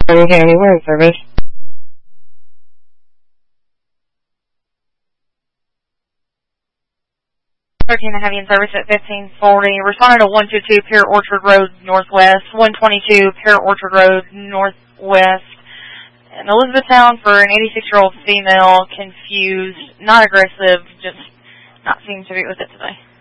Bergen County Water Service. Bergen Heavy in service at 1540. Responded to 122 Pear Orchard Road Northwest, 122 Pear Orchard Road Northwest, in Elizabethtown for an 86-year-old female, confused, not aggressive, just not seeming to be with it today.